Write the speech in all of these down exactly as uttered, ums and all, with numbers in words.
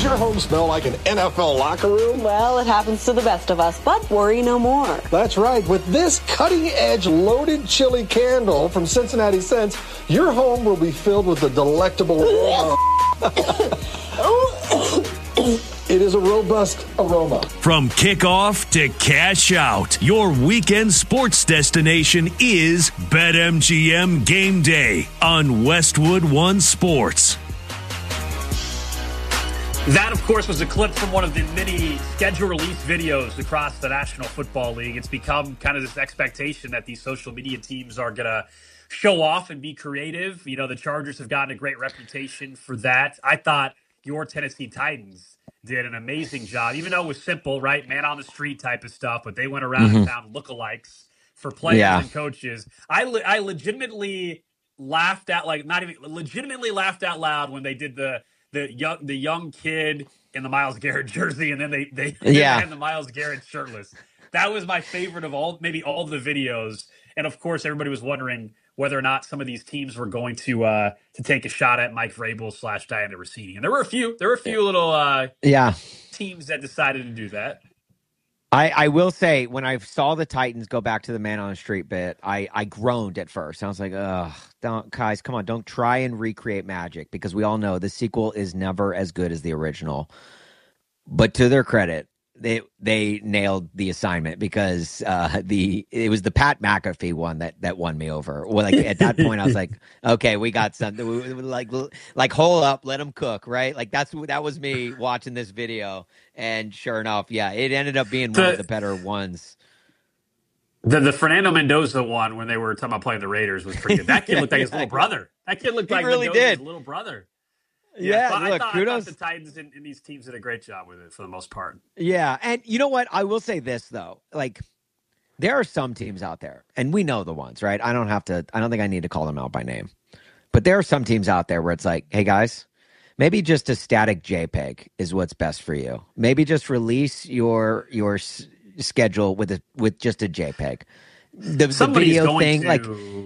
your home smell like an N F L locker room? Well, it happens to the best of us, but worry no more. That's right. With this cutting-edge loaded chili candle from Cincinnati Scents, your home will be filled with the delectable aroma. It is a robust aroma. From kickoff to cash out, your weekend sports destination is BetMGM Game Day on Westwood One Sports. That, of course, was a clip from one of the many schedule release videos across the National Football League. It's become kind of this expectation that these social media teams are going to show off and be creative. You know, the Chargers have gotten a great reputation for that. I thought your Tennessee Titans did an amazing job, even though it was simple, right? Man on the street type of stuff, but they went around mm-hmm. and found lookalikes for players yeah. and coaches. I, le- I legitimately laughed out, like not even legitimately laughed out loud when they did the the young the young kid in the Myles Garrett jersey, and then they they, yeah. they had the Myles Garrett shirtless. That was my favorite of all, maybe all the videos. And of course, everybody was wondering whether or not some of these teams were going to uh, to take a shot at Mike Vrabel slash Diana Rossini. And there were a few. There were a few little uh, yeah teams that decided to do that. I, I will say, when I saw the Titans go back to the man on the street bit, I, I groaned at first. I was like, ugh, don't, guys, come on, don't try and recreate magic, because we all know the sequel is never as good as the original. But to their credit, they they nailed the assignment, because uh, the it was the Pat McAfee one that, that won me over. Well, like at that point, I was like, okay, we got something. We, we, like like hold up, let them cook, right? Like that's that was me watching this video, and sure enough, yeah, it ended up being one the, of the better ones. The the Fernando Mendoza one, when they were talking about playing the Raiders, was pretty good. That kid looked like his little brother. That kid looked he like really Mendoza's did. little brother. Yeah, yeah look, I, thought, kudos. I thought the Titans and, and these teams did a great job with it for the most part. Yeah, and you know what? I will say this, though. Like, there are some teams out there, and we know the ones, right? I don't have to, I don't think I need to call them out by name. But there are some teams out there where it's like, hey, guys, maybe just a static JPEG is what's best for you. Maybe just release your your s- schedule with a with just a JPEG. The, the video thing, to... like...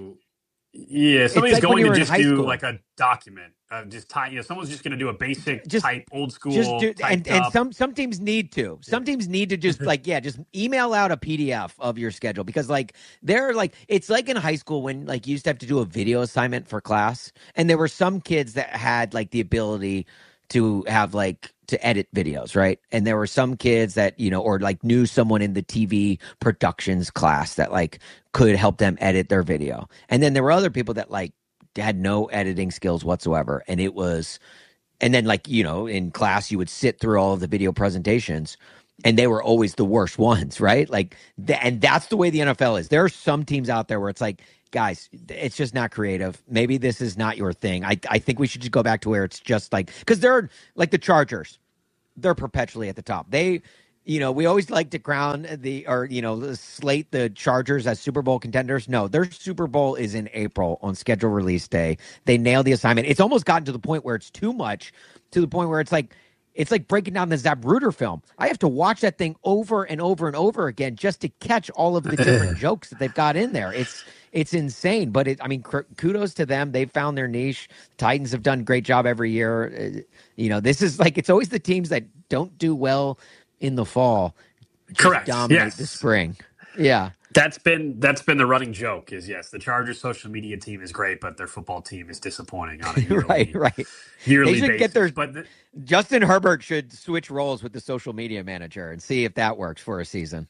Yeah, somebody's like going to just do school. like a document. Uh, just type, you know, someone's just going to do a basic just, type, old school. Just do, and, and some some teams need to. Some teams need to just like yeah, just email out a P D F of your schedule, because like they're like it's like in high school when like you used to have to do a video assignment for class, and there were some kids that had like the ability to have like to edit videos, right? And there were some kids that, you know, or like knew someone in the T V productions class that like could help them edit their video. And then there were other people that like had no editing skills whatsoever. And it was, and then like, you know, in class you would sit through all of the video presentations, and they were always the worst ones, right? Like, th- and that's the way the N F L is. There are some teams out there where it's like, guys, it's just not creative. Maybe this is not your thing. I I think we should just go back to where it's just like, because they're like the Chargers. They're perpetually at the top. They, you know, we always like to crown the, or, you know, slate the Chargers as Super Bowl contenders. No, their Super Bowl is in April on schedule release day. They nailed the assignment. It's almost gotten to the point where it's too much, to the point where it's like, it's like breaking down the Zapruder film. I have to watch that thing over and over and over again just to catch all of the different jokes that they've got in there. It's it's insane. But, it, I mean, kudos to them. They've found their niche. Titans have done a great job every year. You know, this is like, it's always the teams that don't do well in the fall. Correct. Dominate yes. the spring. Yeah. That's been that's been the running joke is, yes, the Chargers social media team is great, but their football team is disappointing on a yearly, right, right. yearly they should basis. Get their, but the, Justin Herbert should switch roles with the social media manager and see if that works for a season.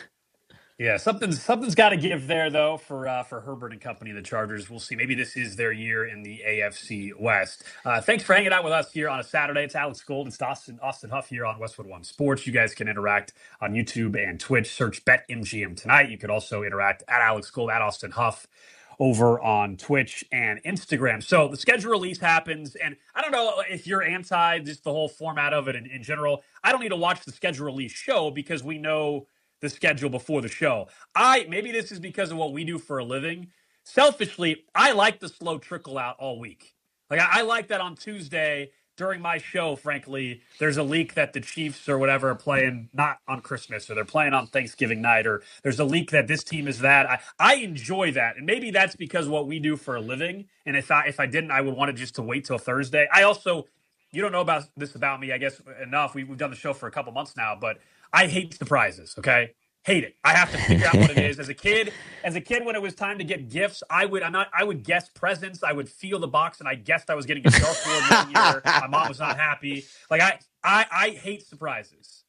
Yeah, something's something's got to give there though for uh, for Herbert and company, the Chargers. We'll see. Maybe this is their year in the A F C West. Uh, thanks for hanging out with us here on a Saturday. It's Alex Gold. It's Austin Austin Huff here on Westwood One Sports. You guys can interact on YouTube and Twitch. Search BetMGM tonight. You could also interact at Alex Gold, at Austin Huff over on Twitch and Instagram. So the schedule release happens, and I don't know if you're anti just the whole format of it in, in general. I don't need to watch the schedule release show because we know the schedule before the show. I maybe this is because of what we do for a living. Selfishly, I like the slow trickle out all week. Like I, I like that on Tuesday during my show, frankly, there's a leak that the Chiefs or whatever are playing not on Christmas, or they're playing on Thanksgiving night, or there's a leak that this team is that. I, I enjoy that. And maybe that's because of what we do for a living. And if I if I didn't, I would want it just to wait till Thursday. I also you don't know about this about me, I guess, enough. We, we've done the show for a couple months now, but I hate surprises, okay? Hate it. I have to figure out what it is. As a kid, as a kid, when it was time to get gifts, I would I'm not I would guess presents. I would feel the box, and I guessed I was getting a dartboard one year. My mom was not happy. Like I I, I hate surprises.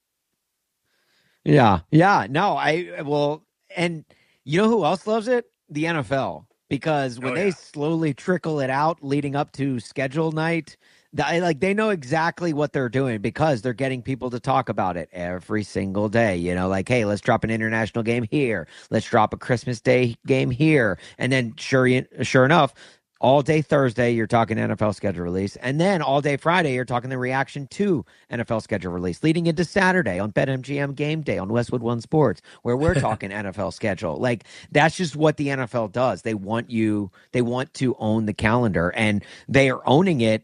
Yeah, yeah. No, I well, and you know who else loves it? The N F L, because when Oh, they yeah. slowly trickle it out leading up to schedule night, the, like they know exactly what they're doing because they're getting people to talk about it every single day. You know, like, hey, let's drop an international game here. Let's drop a Christmas Day game here. And then sure, sure enough, all day Thursday, you're talking N F L schedule release. And then all day Friday, you're talking the reaction to N F L schedule release, leading into Saturday on BetMGM Game Day on Westwood One Sports, where we're talking N F L schedule. Like, that's just what the N F L does. They want you, they want to own the calendar, and they are owning it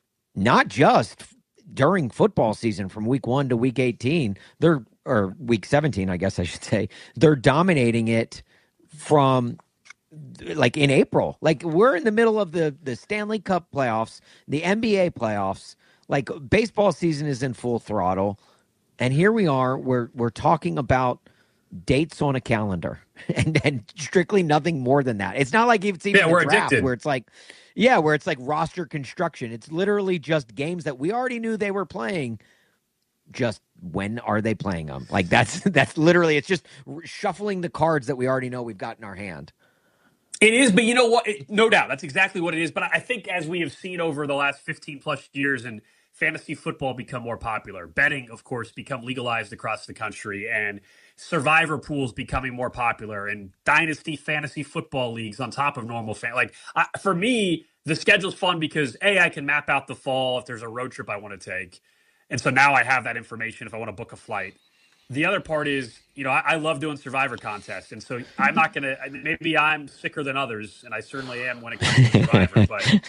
not just during football season from week one to week eighteen. They're, or week seventeen, I guess I should say. They're dominating it from like in April. Like we're in the middle of the the Stanley Cup playoffs, the N B A playoffs. Like baseball season is in full throttle, and here we are. We're we're talking about dates on a calendar, and and strictly nothing more than that. It's not like it's even Yeah, a we're draft addicted. where it's like, yeah, where it's like roster construction. It's literally just games that we already knew they were playing. Just when are they playing them? Like that's that's literally it's just shuffling the cards that we already know we've got in our hand. It is, but you know what? It, no doubt, that's exactly what it is. But I think as we have seen over the last fifteen plus years and fantasy football become more popular, betting, of course, become legalized across the country, and survivor pools becoming more popular, and dynasty fantasy football leagues on top of normal fan. Like I, for me, the schedule's fun because A, I can map out the fall if there's a road trip I want to take. And so now I have that information if I want to book a flight. The other part is, you know, I, I love doing Survivor contests, and so I'm not going to. Maybe I'm sicker than others, and I certainly am when it comes to Survivor. But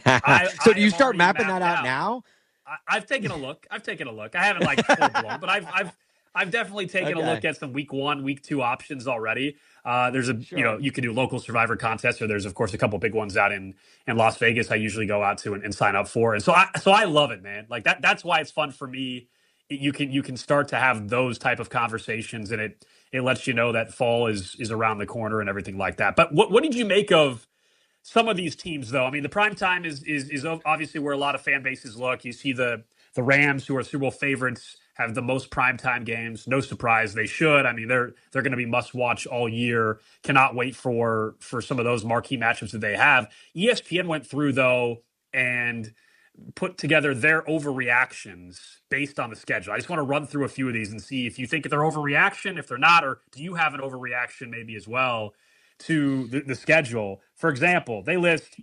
I, so I do you am start already mapping that mapped out now? I, I've taken a look. I've taken a look. I haven't like full blown, but I've I've I've definitely taken Okay. a look at some week one, week two options already. Uh, there's a Sure. you know you can do local Survivor contests, or there's of course a couple big ones out in in Las Vegas. I usually go out to and, and sign up for, and so I so I love it, man. Like that. That's why it's fun for me. You can you can start to have those type of conversations, and it it lets you know that fall is is around the corner and everything like that. But what what did you make of some of these teams, though? I mean, the prime time is is is obviously where a lot of fan bases look. You see the the Rams, who are Super Bowl favorites, have the most primetime games. No surprise, they should. I mean, they're they're going to be must watch all year. Cannot wait for for some of those marquee matchups that they have. E S P N went through though and put together their overreactions based on the schedule. I just want to run through a few of these and see if you think they're overreaction, if they're not, or do you have an overreaction maybe as well to the, the schedule. For example, they list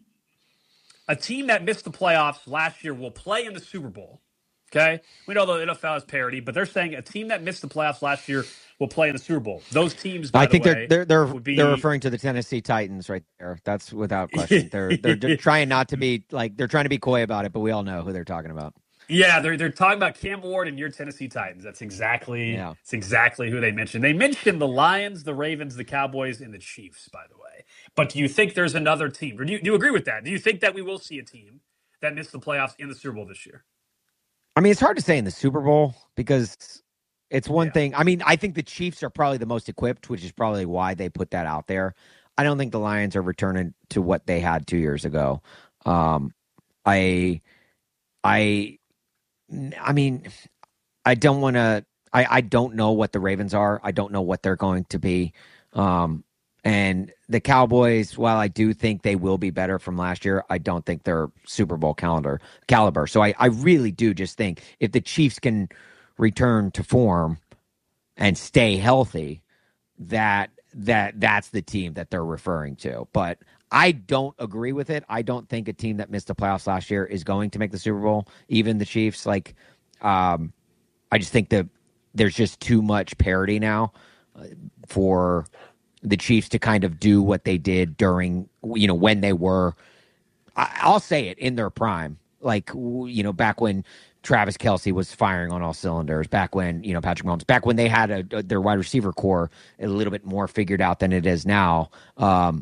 a team that missed the playoffs last year will play in the Super Bowl. Okay? We know the N F L is parity, but they're saying a team that missed the playoffs last year will play in the Super Bowl. Those teams, by I think the they're way, they're they're would be they're referring to the Tennessee Titans right there. That's without question. They're they're just trying not to be like they're trying to be coy about it, but we all know who they're talking about. Yeah, they're they're talking about Cam Ward and your Tennessee Titans. That's exactly Yeah. that's exactly who they mentioned. They mentioned the Lions, the Ravens, the Cowboys, and the Chiefs, by the way. But do you think there's another team? Or do you, do you agree with that? Do you think that we will see a team that missed the playoffs in the Super Bowl this year? I mean, it's hard to say in the Super Bowl because it's one Yeah. thing. I mean, I think the Chiefs are probably the most equipped, which is probably why they put that out there. I don't think the Lions are returning to what they had two years ago. Um, I, I, I mean, I don't want to. I, I don't know what the Ravens are. I don't know what they're going to be. Um, and the Cowboys, while I do think they will be better from last year, I don't think they're Super Bowl calendar caliber. So I, I really do just think if the Chiefs can return to form and stay healthy, that that that's the team that they're referring to. But I don't agree with it. I don't think a team that missed the playoffs last year is going to make the Super Bowl. Even the Chiefs, like, um, I just think that there's just too much parity now uh, for the Chiefs to kind of do what they did during, you know, when they were, I, I'll say it, in their prime. Like, you know, back when Travis Kelce was firing on all cylinders, back when, you know, Patrick Mahomes, back when they had a, a, their wide receiver core a little bit more figured out than it is now. Um,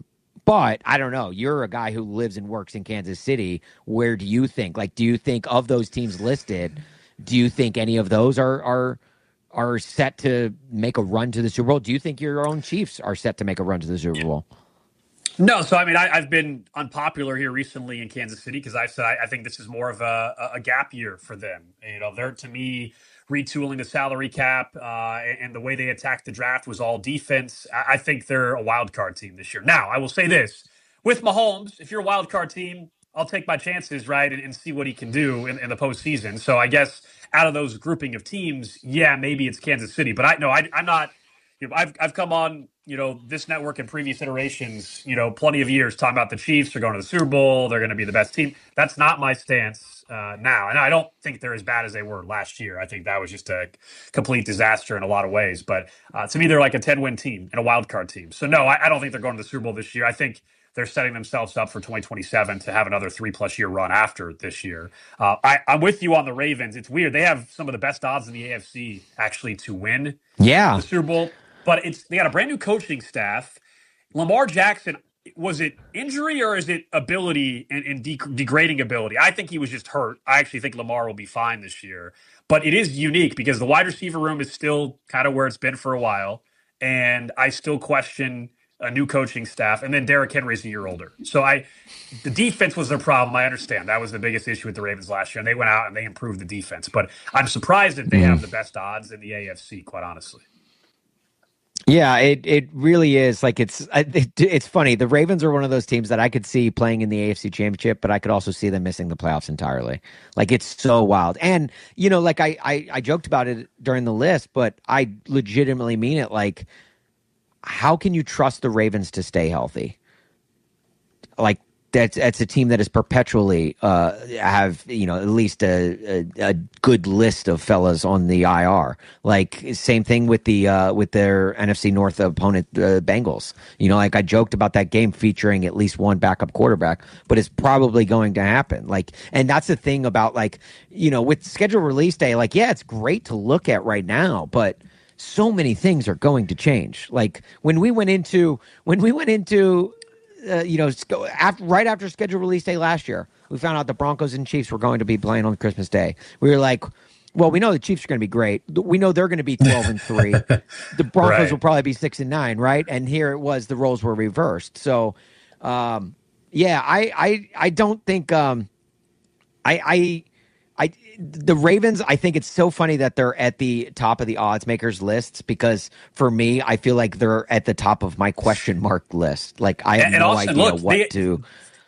But I don't know. You're a guy who lives and works in Kansas City. Where do you think? Like, do you think of those teams listed? Do you think any of those are are are set to make a run to the Super Bowl? Do you think your own Chiefs are set to make a run to the Super Bowl? No, so I mean, I, I've been unpopular here recently in Kansas City because I said I, I think this is more of a, a gap year for them. You know, they're to me retooling the salary cap uh, and, and the way they attacked the draft was all defense. I, I think they're a wild card team this year. Now, I will say this with Mahomes: if you're a wild card team, I'll take my chances, right, and, and see what he can do in, in the postseason. So I guess out of those grouping of teams, yeah, maybe it's Kansas City, but I no, I, I'm not. You know, I've I've come on, you know, this network in previous iterations, you know, plenty of years talking about the Chiefs are going to the Super Bowl. They're going to be the best team. That's not my stance uh, now. And I don't think they're as bad as they were last year. I think that was just a complete disaster in a lot of ways. But uh, to me, they're like a ten-win team and a wild card team. So, no, I, I don't think they're going to the Super Bowl this year. I think they're setting themselves up for twenty twenty-seven to have another three-plus year run after this year. Uh, I, I'm with you on the Ravens. It's weird. They have some of the best odds in the A F C actually to win Yeah. the Super Bowl. But it's they got a brand new coaching staff. Lamar Jackson, was it injury or is it ability and, and de- degrading ability? I think he was just hurt. I actually think Lamar will be fine this year. But it is unique because the wide receiver room is still kind of where it's been for a while. And I still question a new coaching staff. And then Derrick Henry's a year older. So I, the defense was their problem. I understand. That was the biggest issue with the Ravens last year. And they went out and they improved the defense. But I'm surprised that they mm. have the best odds in the A F C, quite honestly. Yeah, it it really is. Like it's it, it's funny. The Ravens are one of those teams that I could see playing in the A F C Championship, but I could also see them missing the playoffs entirely. Like it's so wild. And you know, like I I, I joked about it during the list, but I legitimately mean it. Like, how can you trust the Ravens to stay healthy? Like that's that's a team that is perpetually uh, have you know at least a, a, a good list of fellas on the I R. Like same thing with the uh, with their N F C North opponent, uh, Bengals. You know, like I joked about that game featuring at least one backup quarterback, but it's probably going to happen. Like, and that's the thing about like you know with schedule release day. Like, yeah, it's great to look at right now, but so many things are going to change. Like when we went into when we went into. Uh, you know, after, right after schedule release day last year, we found out the Broncos and Chiefs were going to be playing on Christmas Day. We were like, well, we know the Chiefs are going to be great. We know they're going to be twelve and three. The Broncos right. will probably be six and nine, right? And here it was, the roles were reversed. So, um, yeah, I, I, I don't think, um, I, I, I, the Ravens, I think it's so funny that they're at the top of the odds makers lists because for me, I feel like they're at the top of my question mark list. Like I have and, no and also, idea look, what the, to.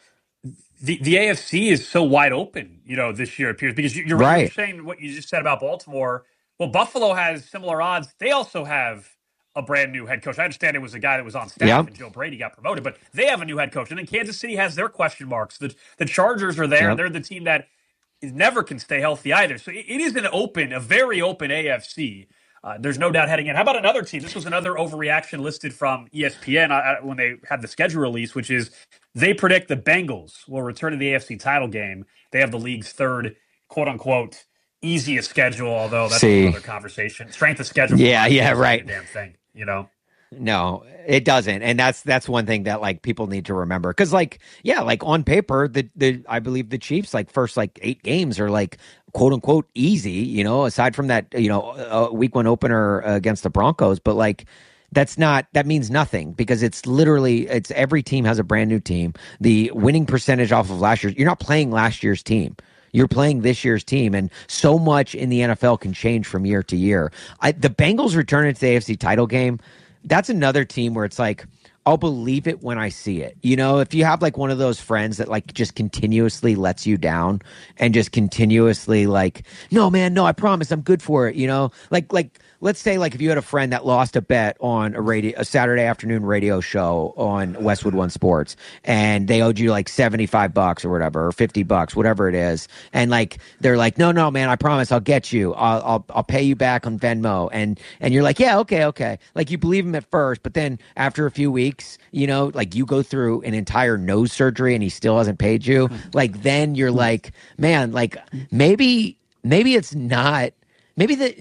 The the A F C is so wide open, you know, this year it appears because you're right. You're saying what you just said about Baltimore. Well, Buffalo has similar odds. They also have a brand new head coach. I understand it was a guy that was on staff yep. and Joe Brady got promoted, but they have a new head coach. And then Kansas City has their question marks. The the Chargers are there. Yep. They're the team that never can stay healthy either. So it is an open, a very open A F C. Uh, there's no doubt heading in. How about another team? This was another overreaction listed from E S P N uh, when they had the schedule release, which is they predict the Bengals will return to the A F C title game. They have the league's third, quote unquote, easiest schedule, although that's See. another conversation. Strength of schedule. Yeah, yeah, right. Damn thing, you know? No, it doesn't. And that's that's one thing that like people need to remember. Cause like, yeah, like on paper, the the I believe the Chiefs like first like eight games are like quote unquote easy, you know, aside from that, you know, uh, week one opener against the Broncos. But like that's not that means nothing because it's literally it's every team has a brand new team. The winning percentage off of last year's, you're not playing last year's team. You're playing this year's team, and so much in the N F L can change from year to year. I, the Bengals return into the A F C title game. That's another team where it's like, I'll believe it when I see it. You know, if you have like one of those friends that like just continuously lets you down and just continuously like, no, man, no, I promise I'm good for it. You know, like, like, let's say like if you had a friend that lost a bet on a radio, a Saturday afternoon radio show on Westwood One Sports, and they owed you like seventy-five bucks or whatever, or fifty bucks, whatever it is. And like, they're like, no, no, man, I promise I'll get you. I'll, I'll, I'll pay you back on Venmo. And, and you're like, yeah, okay, okay. Like you believe him at first, but then after a few weeks, you know, like you go through an entire nose surgery and he still hasn't paid you. Like, then you're like, man, like maybe, maybe it's not, maybe the,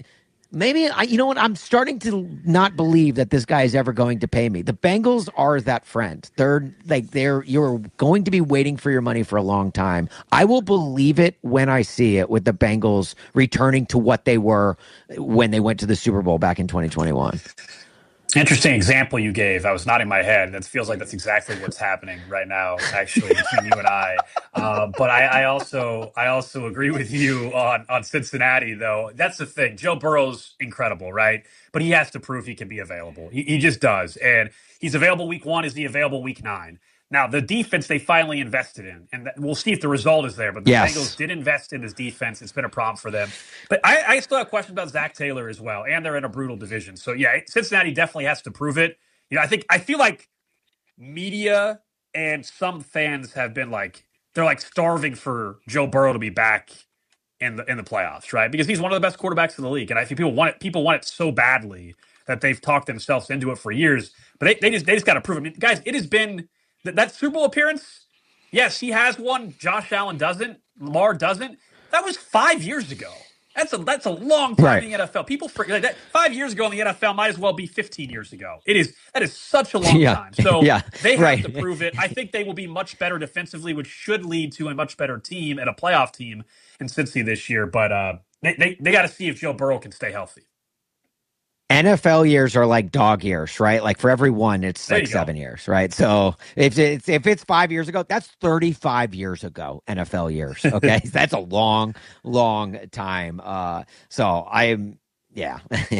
Maybe I, you know what? I'm starting to not believe that this guy is ever going to pay me. The Bengals are that friend. They're like they're you're going to be waiting for your money for a long time. I will believe it when I see it with the Bengals returning to what they were when they went to the Super Bowl back in twenty twenty-one. Interesting example you gave. I was nodding my head. That feels like that's exactly what's happening right now, actually, between you and I. Uh, but I, I also I also agree with you on, on Cincinnati, though. That's the thing. Joe Burrow's incredible, right? But he has to prove he can be available. He, he just does. And he's available week one. Is he available week nine? Now, the defense they finally invested in, and we'll see if the result is there, but the Yes. Bengals did invest in this defense. It's been a problem for them. But I, I still have questions about Zach Taylor as well, and they're in a brutal division. So, yeah, Cincinnati definitely has to prove it. You know, I think I feel like media and some fans have been like, they're like starving for Joe Burrow to be back in the in the playoffs, right? Because he's one of the best quarterbacks in the league. And I think people want it, people want it so badly that they've talked themselves into it for years. But they, they just they just got to prove it. I mean, guys, it has been that, that Super Bowl appearance. Yes, he has one. Josh Allen doesn't. Lamar doesn't. That was five years ago. That's a that's a long time Right. in the N F L. People forget that five years ago in the N F L might as well be fifteen years ago. It is that is such a long Yeah. time. So Yeah. they have Right. to prove it. I think they will be much better defensively, which should lead to a much better team and a playoff team in Cincy this year. But uh, they they, they got to see if Joe Burrow can stay healthy. N F L years are like dog years, right? Like for every one, it's There like you go. seven years, right? So if it's if it's five years ago, that's thirty-five years ago. N F L years, okay? That's a long, long time. Uh, so I'm, yeah.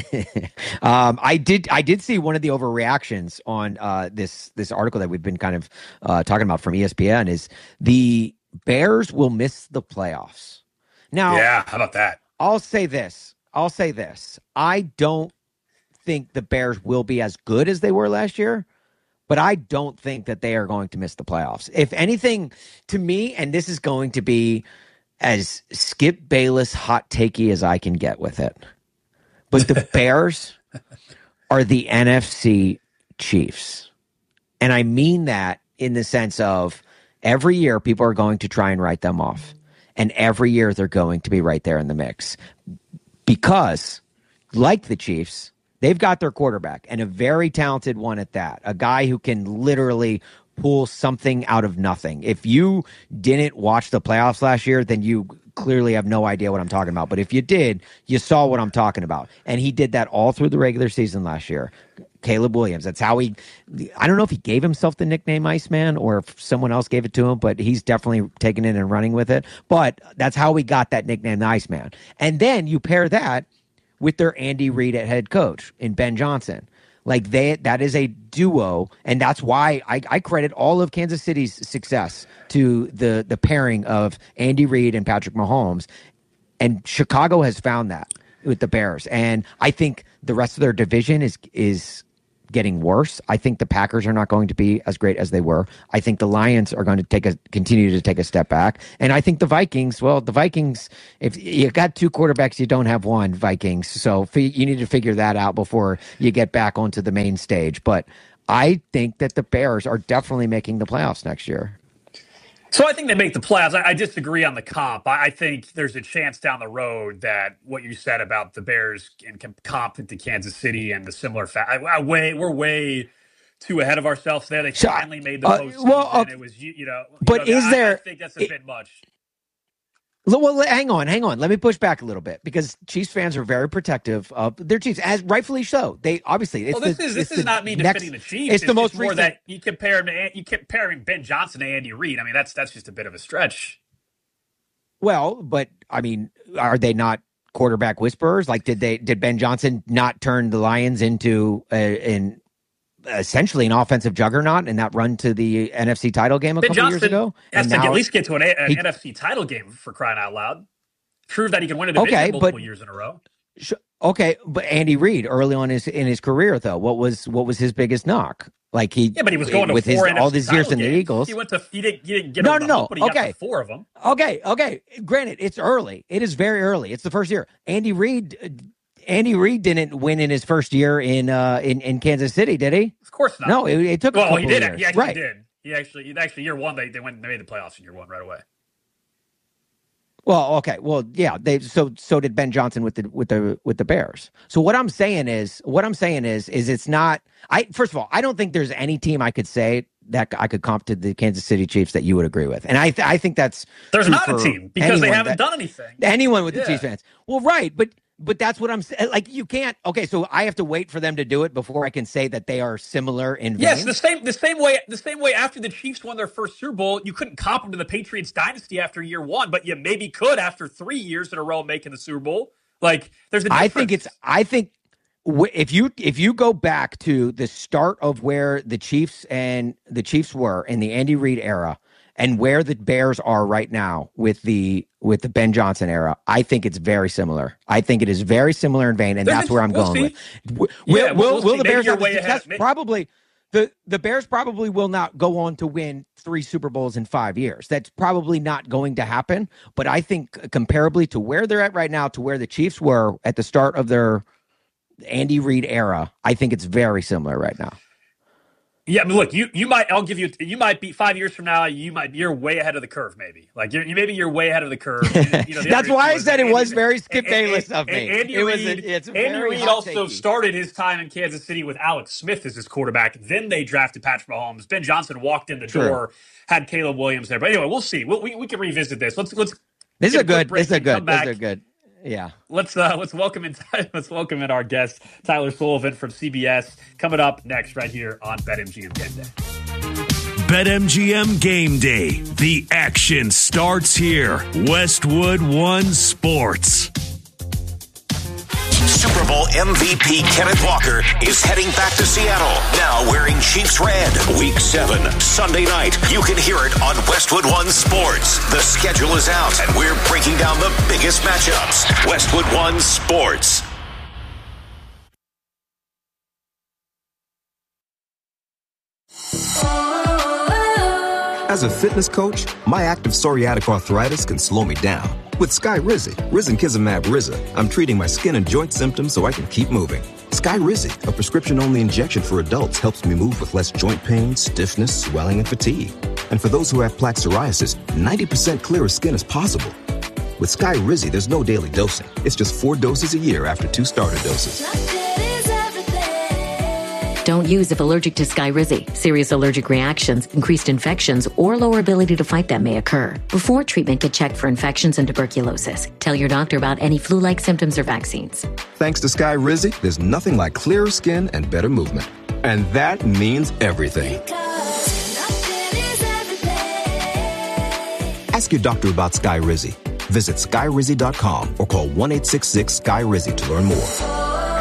um, I did I did see one of the overreactions on uh, this this article that we've been kind of uh, talking about from E S P N is the Bears will miss the playoffs. Now, Yeah, how about that? I'll say this. I'll say this. I don't think the Bears will be as good as they were last year, but I don't think that they are going to miss the playoffs. If anything, to me, and this is going to be as Skip Bayless hot takey as I can get with it, but the Bears are the N F C Chiefs. And I mean that in the sense of every year people are going to try and write them off. And every year they're going to be right there in the mix. Because, like the Chiefs, they've got their quarterback, and a very talented one at that. A guy who can literally pull something out of nothing. If you didn't watch the playoffs last year, then you clearly have no idea what I'm talking about. But if you did, you saw what I'm talking about. And he did that all through the regular season last year. Caleb Williams. That's how he, I don't know if he gave himself the nickname Iceman or if someone else gave it to him, but he's definitely taken it and running with it. But that's how we got that nickname, the Iceman. And then you pair that with their Andy Reid at head coach in Ben Johnson. Like they, that is a duo, and that's why I, I credit all of Kansas City's success to the the pairing of Andy Reid and Patrick Mahomes. And Chicago has found that with the Bears, and I think the rest of their division is is getting worse. I think the Packers are not going to be as great as they were. I think the Lions are going to take a continue to take a step back. And I think the Vikings, well, the Vikings, if you got two quarterbacks, you don't have one, Vikings. So you need to figure that out before you get back onto the main stage. But I think that the Bears are definitely making the playoffs next year. So I think they make the playoffs. I, I disagree on the comp. I, I think there's a chance down the road that what you said about the Bears and comp to Kansas City and the similar fact. I, I way we're way too ahead of ourselves there. They So, finally made the uh, postseason. well, uh, it was you, you know. you but know, is I, there- I think that's a it- bit much. Well, hang on, hang on. Let me push back a little bit because Chiefs fans are very protective of their Chiefs, as rightfully so. They obviously. It's Well, this the, is this it's is the not me next- defending the Chiefs. It's the most just more recent. that you compare him to you comparing Ben Johnson to Andy Reid. I mean, that's that's just a bit of a stretch. Well, but I mean, are they not quarterback whisperers? Like, did they did Ben Johnson not turn the Lions into a, an essentially an offensive juggernaut in that run to the N F C title game a Ben couple Johnson years ago? has And to now- at least get to an, an he- N F C title game for crying out loud. Prove that he can win a division Okay, multiple but- years in a row. Sh- okay, but Andy Reid early on his in his career though, what was what was his biggest knock? Like he Yeah, but he was going to with four his, N F C all these years title in the games. Eagles. He went to he didn't, he didn't get No, over no, the no. hump, but he Okay. got to four of them. Okay, okay. Granted, it's early. It is very early. It's the first year. Andy Reid, uh, Andy Reid didn't win in his first year in uh, in, in Kansas City, did he? Of course not. No, it, it took a well, couple he did. of years. He actually right. did. He actually, he actually year one they they went they made the playoffs in year one right away. Well, okay. Well, yeah. They so so did Ben Johnson with the with the with the Bears. So what I'm saying is, what I'm saying is, is it's not. I first of all, I don't think there's any team I could say that I could comp to the Kansas City Chiefs that you would agree with, and I th- I think that's there's not a team because they haven't that, done anything. Anyone with yeah. the Chiefs fans, well, right, but. But that's what I'm saying. Like, you can't. Okay, so I have to wait for them to do it before I can say that they are similar in vein. Yes, the same, the same way. The same way after the Chiefs won their first Super Bowl, you couldn't comp them to the Patriots dynasty after year one, but you maybe could after three years in a row making the Super Bowl. Like, there's a difference. I think it's. I think if you if you go back to the start of where the Chiefs and the Chiefs were in the Andy Reid era, and where the Bears are right now with the with the Ben Johnson era, I think it's very similar. I think it is very similar in vein, and There's that's where I'm we'll going see. with. Will, yeah, will, we'll, will we'll the Bears have way success? ahead. Probably. The the Bears probably will not go on to win three Super Bowls in five years. That's probably not going to happen. But I think comparably to where they're at right now, to where the Chiefs were at the start of their Andy Reid era, I think it's very similar right now. Yeah, but look, you you might. I'll give you. You might be five years from now. You might. You're way ahead of the curve. Maybe like you're. You, maybe you're way ahead of the curve. You know, the That's why I said Andy, it was very Skip Bayless of me. Andy it was. Reid, A, it's Andy Reid also started his time in Kansas City with Alex Smith as his quarterback. Then they drafted Patrick Mahomes. Ben Johnson walked in the True. door, had Caleb Williams there. But anyway, we'll see. We'll, we we can revisit this. Let's let's. This is a good. This is a good. This is a good. Yeah. Let's uh, let's welcome in let's welcome in our guest Tyler Sullivan from C B S coming up next right here on BetMGM Game Day. BetMGM Game Day. The action starts here. Westwood One Sports. Super Bowl M V P Kenneth Walker is heading back to Seattle, now wearing Chiefs red. Week seven, Sunday night. You can hear it on Westwood One Sports. The schedule is out, and we're breaking down the biggest matchups. Westwood One Sports. As a fitness coach, my active psoriatic arthritis can slow me down. With Skyrizi, Risankizumab Riza, I'm treating my skin and joint symptoms so I can keep moving. Skyrizi, a prescription-only injection for adults, helps me move with less joint pain, stiffness, swelling, and fatigue. And for those who have plaque psoriasis, ninety percent clearer skin is possible. With Skyrizi, there's no daily dosing. It's just four doses a year after two starter doses. Don't use if allergic to Skyrizi. Serious allergic reactions, increased infections, or lower ability to fight them may occur. Before treatment, get checked for infections and tuberculosis. Tell your doctor about any flu-like symptoms or vaccines. Thanks to Skyrizi, there's nothing like clearer skin and better movement. And that means everything. Ask your doctor about Skyrizi. Visit Skyrizi dot com or call one eight six six Sky Rizi to learn more.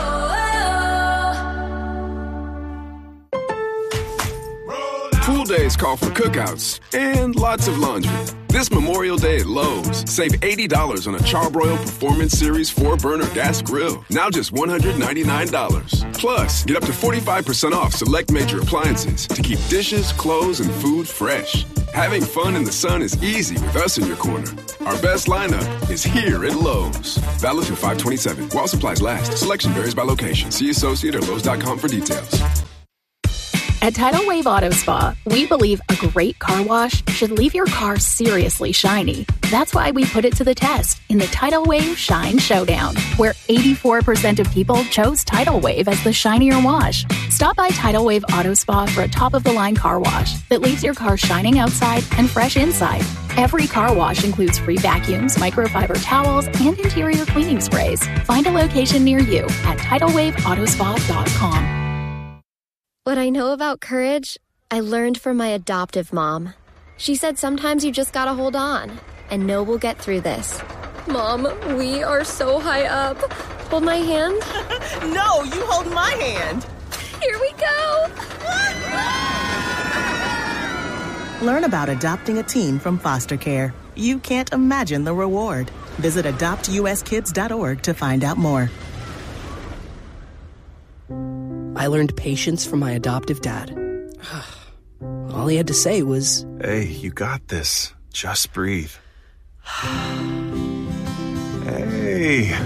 Pool days call for cookouts and lots of laundry. This Memorial Day at Lowe's, save eighty dollars on a Charbroil Performance Series four burner gas grill. Now just one hundred ninety-nine dollars. Plus, get up to forty-five percent off select major appliances to keep dishes, clothes, and food fresh. Having fun in the sun is easy with us in your corner. Our best lineup is here at Lowe's. Valid through five twenty-seven. While supplies last. Selection varies by location. See associate or Lowe's dot com for details. At Tidal Wave Auto Spa, we believe a great car wash should leave your car seriously shiny. That's why we put it to the test in the Tidal Wave Shine Showdown, where eighty-four percent of people chose Tidal Wave as the shinier wash. Stop by Tidal Wave Auto Spa for a top-of-the-line car wash that leaves your car shining outside and fresh inside. Every car wash includes free vacuums, microfiber towels, and interior cleaning sprays. Find a location near you at tidal wave auto spa dot com. What I know about courage, I learned from my adoptive mom. She said sometimes you just gotta hold on and know we'll get through this. Mom, we are so high up. Hold my hand. No, you hold my hand. Here we go. Learn about adopting a teen from foster care. You can't imagine the reward. Visit adopt u s kids dot org to find out more. I learned patience from my adoptive dad. All he had to say was, "Hey, you got this. Just breathe." Hey,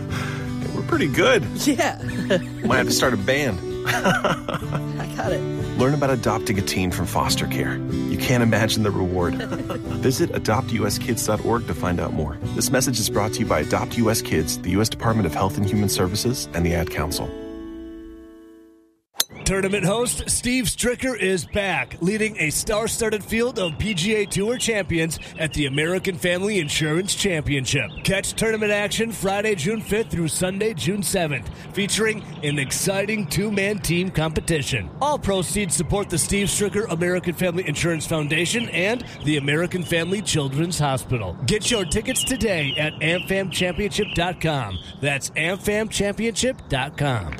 we're pretty good. Yeah. Might have to start a band. I got it. Learn about adopting a teen from foster care. You can't imagine the reward. Visit adopt u s kids dot org to find out more. This message is brought to you by Adopt U S Kids, the U S Department of Health and Human Services, and the Ad Council. Tournament host Steve Stricker is back, leading a star-studded field of P G A Tour champions at the American Family Insurance Championship. Catch tournament action Friday, June fifth through Sunday, June seventh, featuring an exciting two-man team competition. All proceeds support the Steve Stricker American Family Insurance Foundation and the American Family Children's Hospital. Get your tickets today at A M F A M championship dot com. That's A M F A M championship dot com.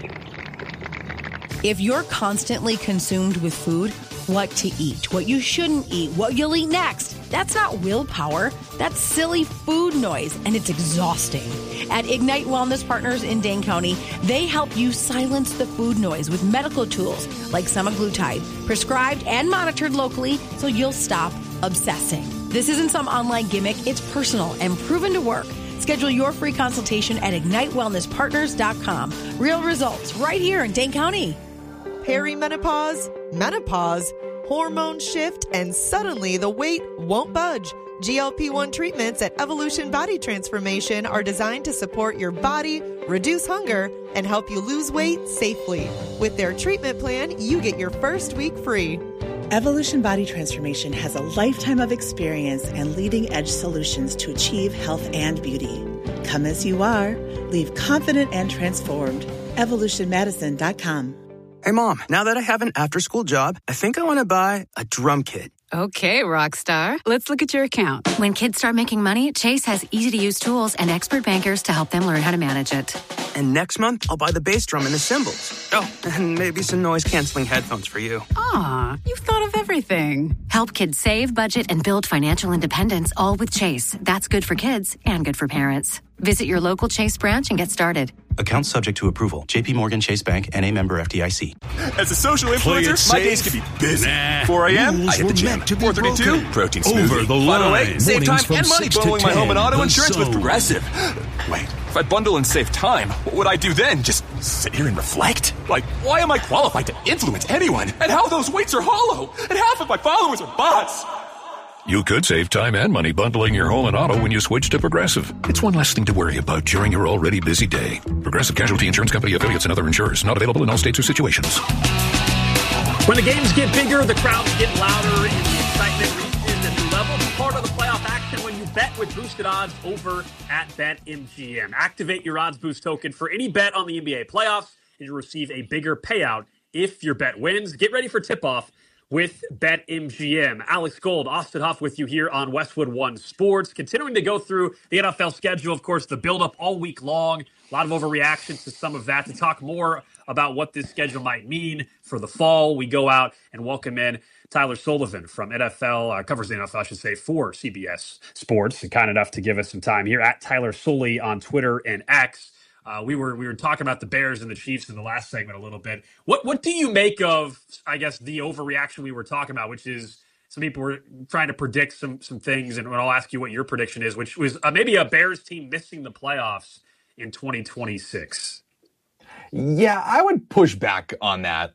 If you're constantly consumed with food, what to eat, what you shouldn't eat, what you'll eat next, that's not willpower. That's silly food noise, and it's exhausting. At Ignite Wellness Partners in Dane County, they help you silence the food noise with medical tools like semaglutide, prescribed and monitored locally so you'll stop obsessing. This isn't some online gimmick. It's personal and proven to work. Schedule your free consultation at ignite wellness partners dot com. Real results right here in Dane County. Perimenopause, menopause, hormone shift, and suddenly the weight won't budge. G L P one treatments at Evolution Body Transformation are designed to support your body, reduce hunger, and help you lose weight safely. With their treatment plan, you get your first week free. Evolution Body Transformation has a lifetime of experience and leading-edge solutions to achieve health and beauty. Come as you are. Leave confident and transformed. evolution medicine dot com. Hey, Mom, now that I have an after-school job, I think I want to buy a drum kit. Okay, Rockstar. Let's look at your account. When kids start making money, Chase has easy-to-use tools and expert bankers to help them learn how to manage it. And next month, I'll buy the bass drum and the cymbals. Oh, and maybe some noise-canceling headphones for you. Aw, you've thought of everything. Help kids save, budget, and build financial independence, all with Chase. That's good for kids and good for parents. Visit your local Chase branch and get started. Account subject to approval. J P Morgan Chase Bank, N A member F D I C. As a social influencer, my days can be busy. Nah. four a.m., I hit the gym. four thirty-two, protein smoothie. Over the line. Save time and money six to bundling my home and auto ten, insurance with so- Progressive. Wait, if I bundle and save time, what would I do then? Just sit here and reflect? Like, why am I qualified to influence anyone? And how those weights are hollow? And half of my followers are bots. You could save time and money bundling your home and auto when you switch to Progressive. It's one less thing to worry about during your already busy day. Progressive Casualty Insurance Company affiliates and other insurers. Not available in all states or situations. When the games get bigger, the crowds get louder, and the excitement reaches a new level. It's part of the playoff action when you bet with boosted odds over at BetMGM. Activate your Odds Boost token for any bet on the N B A playoffs, and you'll receive a bigger payout if your bet wins. Get ready for tip-off with BetMGM. Alex Gold, Austin Huff with you here on Westwood One Sports. Continuing to go through the N F L schedule, of course, the build-up all week long. A lot of overreactions to some of that. To talk more about what this schedule might mean for the fall, we go out and welcome in Tyler Sullivan from N F L, uh, covers the N F L, I should say, for C B S Sports, and kind enough to give us some time here at Tyler Sully on Twitter and X. Uh, we were we were talking about the Bears and the Chiefs in the last segment a little bit. What what do you make of, I guess, the overreaction we were talking about, which is some people were trying to predict some some things, and I'll ask you what your prediction is, which was uh, maybe a Bears team missing the playoffs in twenty twenty-six. Yeah, I would push back on that